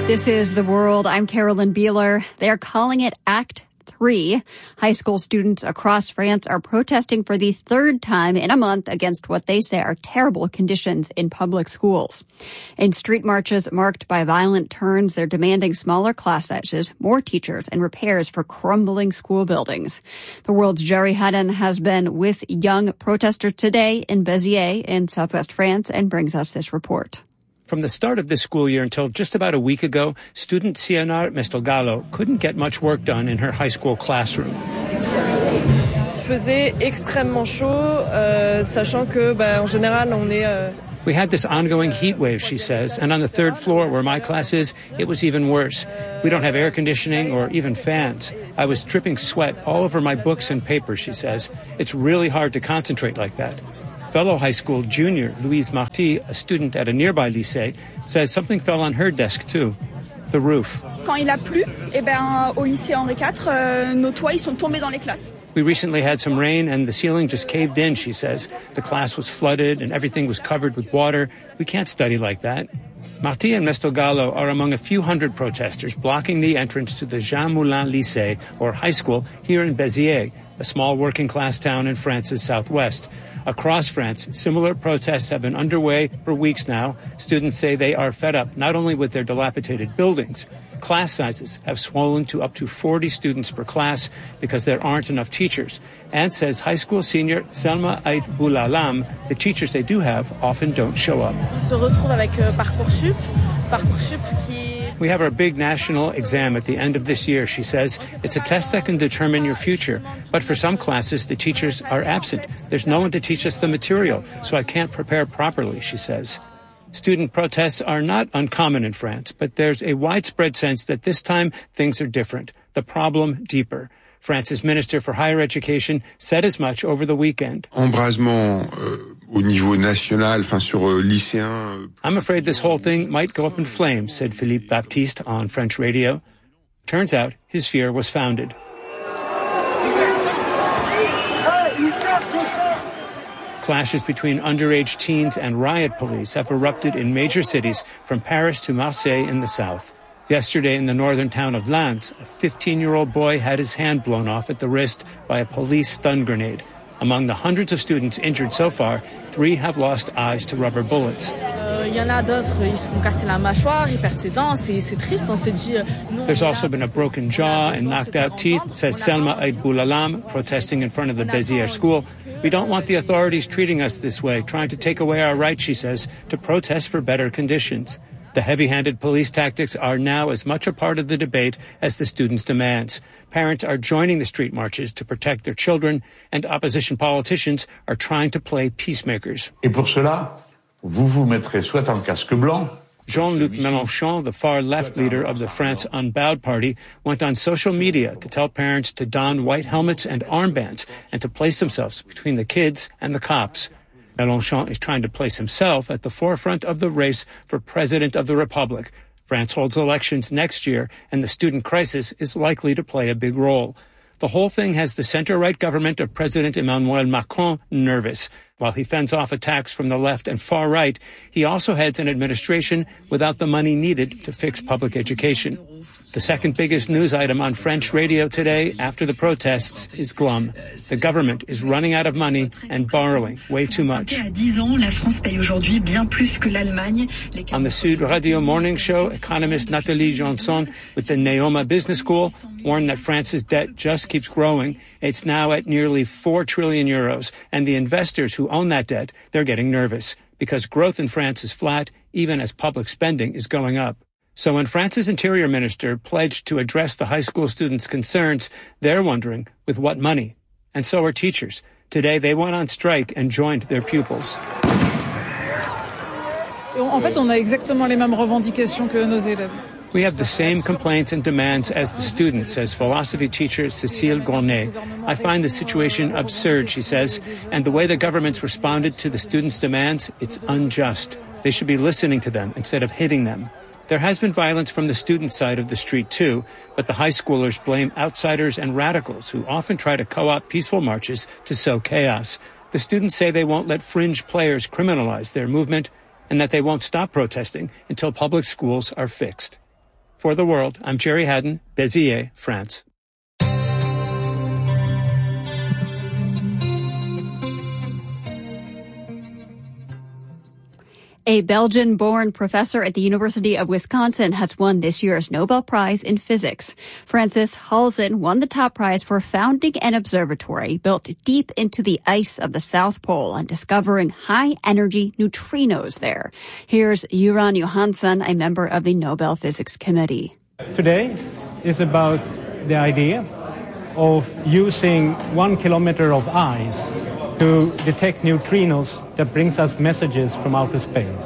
This is The World. I'm Carolyn Beeler. They're calling it Act 3. High school students across France are protesting for the third time in a month against what they say are terrible conditions in public schools. In street marches marked by violent turns, they're demanding smaller class sizes, more teachers, and repairs for crumbling school buildings. The World's Jerry Haddon has been with young protesters today in Béziers in southwest France and brings us this report. From the start of this school year until just about a week ago, student Sienna Mestelgallo couldn't get much work done in her high school classroom. Il faisait extrêmement chaud, sachant que, en général, on est... We had this ongoing heat wave, she says, and on the third floor where my class is, it was even worse. We don't have air conditioning or even fans. I was dripping sweat all over my books and papers, she says. It's really hard to concentrate like that. Fellow high school junior Louise Marty, a student at a nearby lycée, says something fell on her desk too, the roof. Quand il a plu, au lycée Henri IV, nos toits sont tombés dans les classes. We recently had some rain and the ceiling just caved in, she says. The class was flooded and everything was covered with water. We can't study like that. Marty and Mestelgallo are among a few hundred protesters blocking the entrance to the Jean Moulin Lycée, or high school, here in Béziers, a small working-class town in France's southwest. Across France, similar protests have been underway for weeks now. Students say they are fed up not only with their dilapidated buildings. Class sizes have swollen to up to 40 students per class because there aren't enough teachers. And says high school senior Selma Ait Boulalam, the teachers they do have often don't show up. On se retrouve avec Parcoursup qui... We have our big national exam at the end of this year, she says. It's a test that can determine your future. But for some classes, the teachers are absent. There's no one to teach us the material, so I can't prepare properly, she says. Student protests are not uncommon in France, but there's a widespread sense that this time things are different, the problem deeper. France's Minister for Higher Education said as much over the weekend. Embrasement au niveau national, sur lycéens. I'm afraid this whole thing might go up in flames, said Philippe Baptiste on French radio. Turns out his fear was founded. Clashes between underage teens and riot police have erupted in major cities from Paris to Marseille in the south. Yesterday in the northern town of Lens, a 15-year-old boy had his hand blown off at the wrist by a police stun grenade. Among the hundreds of students injured so far, 3 have lost eyes to rubber bullets. There's also been a broken jaw and knocked out teeth, says Selma Ait Boulalam, protesting in front of the Béziers school. We don't want the authorities treating us this way, trying to take away our rights, she says, to protest for better conditions. The heavy-handed police tactics are now as much a part of the debate as the students' demands. Parents are joining the street marches to protect their children, and opposition politicians are trying to play peacemakers. Et pour cela, vous mettrez soit en casque blanc. Jean-Luc Mélenchon, the far-left leader of the France Unbowed Party, went on social media to tell parents to don white helmets and armbands and to place themselves between the kids and the cops. Mélenchon is trying to place himself at the forefront of the race for president of the Republic. France holds elections next year, and the student crisis is likely to play a big role. The whole thing has the center-right government of President Emmanuel Macron nervous. While he fends off attacks from the left and far right, he also heads an administration without the money needed to fix public education. The second biggest news item on French radio today after the protests is glum. The government is running out of money and borrowing way too much. On the Sud Radio morning show, economist Nathalie Johnson with the Neoma Business School warned that France's debt just keeps growing. It's now at nearly 4 trillion euros, and the investors who own that debt, they're getting nervous because growth in France is flat even as public spending is going up. So when France's interior minister pledged to address the high school students' concerns, they're wondering with what money. And so are teachers. Today they went on strike and joined their pupils. En fait, on a exactement les mêmes revendications que nos élèves. We have the same complaints and demands as the students, says philosophy teacher Cécile Gournay. I find the situation absurd, she says, and the way the government's responded to the students' demands, it's unjust. They should be listening to them instead of hitting them. There has been violence from the student side of the street, too, but the high schoolers blame outsiders and radicals who often try to co-opt peaceful marches to sow chaos. The students say they won't let fringe players criminalize their movement and that they won't stop protesting until public schools are fixed. For the World, I'm Jerry Haddon, Béziers, France. A Belgian-born professor at the University of Wisconsin has won this year's Nobel Prize in Physics. Francis Halzen won the top prize for founding an observatory built deep into the ice of the South Pole and discovering high-energy neutrinos there. Here's Göran Johansson, a member of the Nobel Physics Committee. Today is about the idea of using 1 kilometer of ice to detect neutrinos that brings us messages from outer space.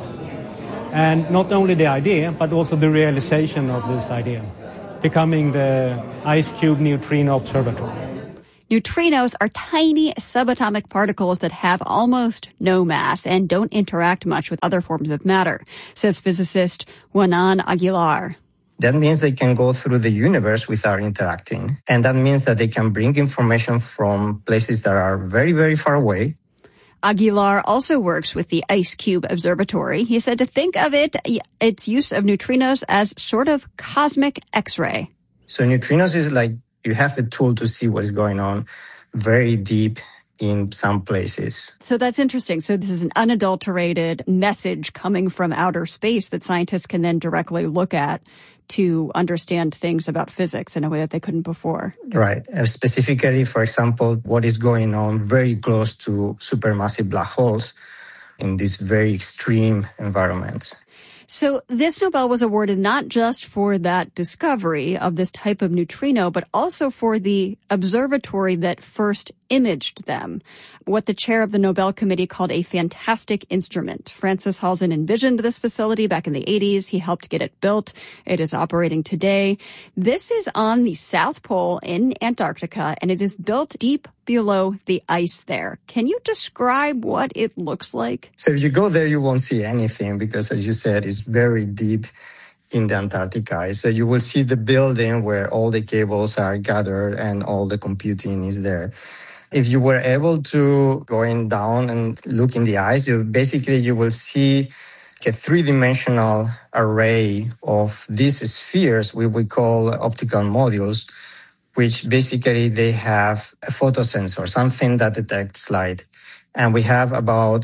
And not only the idea, but also the realization of this idea, becoming the IceCube Neutrino Observatory. Neutrinos are tiny subatomic particles that have almost no mass and don't interact much with other forms of matter, says physicist Juanan Aguilar. That means they can go through the universe without interacting. And that means that they can bring information from places that are very, very far away. Aguilar also works with the IceCube Observatory. He said to think of its use of neutrinos as sort of cosmic X-ray. So neutrinos is like you have a tool to see what is going on very deep in some places. So that's interesting. So this is an unadulterated message coming from outer space that scientists can then directly look at to understand things about physics in a way that they couldn't before. Right. Specifically, for example, what is going on very close to supermassive black holes in these very extreme environments. So this Nobel was awarded not just for that discovery of this type of neutrino, but also for the observatory that first imaged them, what the chair of the Nobel Committee called a fantastic instrument. Francis Halzen envisioned this facility back in the 80s. He helped get it built. It is operating today. This is on the South Pole in Antarctica, and it is built deep below the ice there. Can you describe what it looks like? So if you go there, you won't see anything because, as you said, it's very deep in the Antarctic ice. So you will see the building where all the cables are gathered and all the computing is there. If you were able to go in down and look in the ice, you will see a three-dimensional array of these spheres we call optical modules, which basically they have a photosensor, something that detects light. And we have about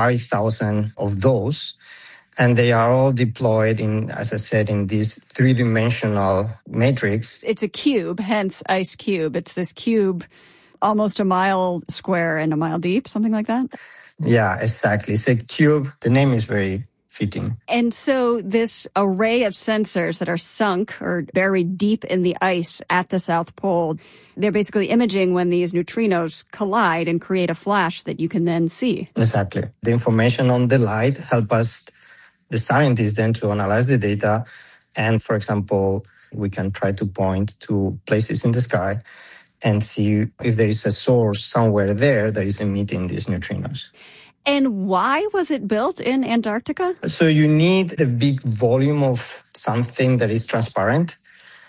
5,000 of those. And they are all deployed in, as I said, in this three-dimensional matrix. It's a cube, hence IceCube. It's this cube almost a mile square and a mile deep, something like that? Yeah, exactly. It's a cube. The name is very fitting. And so this array of sensors that are sunk or buried deep in the ice at the South Pole, they're basically imaging when these neutrinos collide and create a flash that you can then see. Exactly. The information on the light help us, the scientists, then to analyze the data. And, for example, we can try to point to places in the sky and see if there is a source somewhere there that is emitting these neutrinos. And why was it built in Antarctica? So you need a big volume of something that is transparent.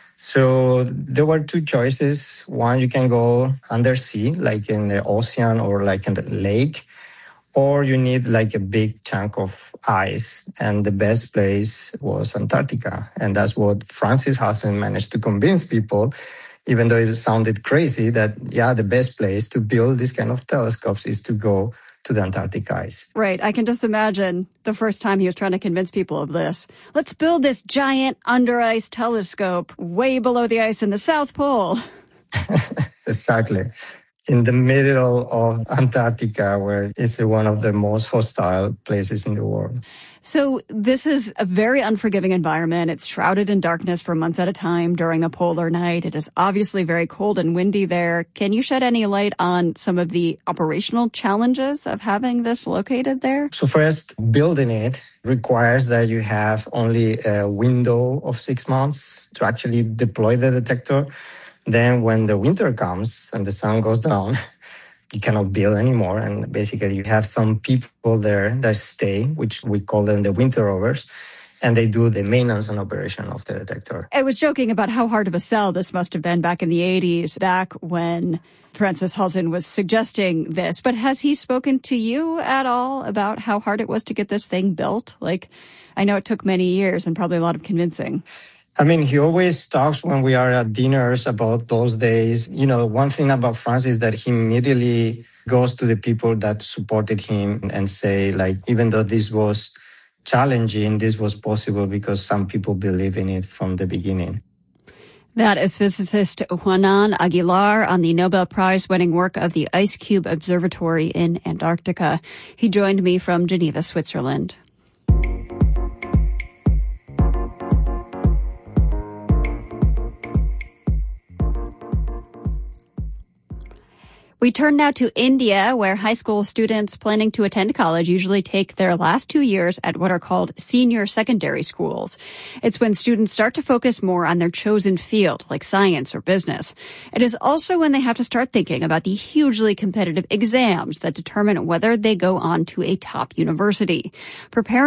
So there were two choices. One, you can go undersea, like in the ocean or like in the lake, or you need like a big chunk of ice. And the best place was Antarctica. And that's what Francis Halzen managed to convince people, even though it sounded crazy, that, yeah, the best place to build this kind of telescopes is to go to the Antarctic ice. Right. I can just imagine the first time he was trying to convince people of this. Let's build this giant under ice telescope way below the ice in the South Pole. Exactly. In the middle of Antarctica, where it's one of the most hostile places in the world. So this is a very unforgiving environment. It's shrouded in darkness for months at a time during the polar night. It is obviously very cold and windy there. Can you shed any light on some of the operational challenges of having this located there? So first, building it requires that you have only a window of 6 months to actually deploy the detector. Then when the winter comes and the sun goes down, you cannot build anymore. And basically you have some people there that stay, which we call them the winter rovers, and they do the maintenance and operation of the detector. I was joking about how hard of a sell this must have been back in the 80s, back when Francis Halzen was suggesting this. But has he spoken to you at all about how hard it was to get this thing built? Like, I know it took many years and probably a lot of convincing. I mean, he always talks when we are at dinners about those days. You know, one thing about France is that he immediately goes to the people that supported him and say, like, even though this was challenging, this was possible because some people believe in it from the beginning. That is physicist Juanan Aguilar on the Nobel Prize-winning work of the Ice Cube Observatory in Antarctica. He joined me from Geneva, Switzerland. We turn now to India, where high school students planning to attend college usually take their last 2 years at what are called senior secondary schools. It's when students start to focus more on their chosen field, like science or business. It is also when they have to start thinking about the hugely competitive exams that determine whether they go on to a top university. Preparing